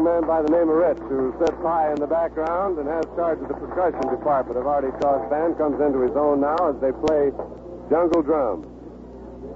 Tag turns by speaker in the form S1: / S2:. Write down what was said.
S1: young man by the name of Rich, who sits high in the background and has charge of the percussion department of Artie Shaw's band, comes into his own now as they play jungle drums.